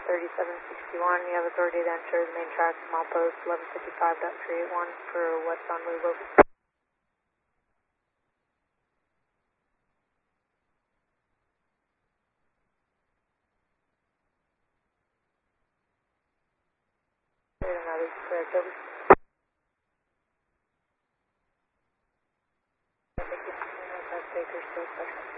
3761. You have authority to enter the main tracks, milepost 1155.381 for westbound move over. That is correct, over. Thank you. That's Baker, still special.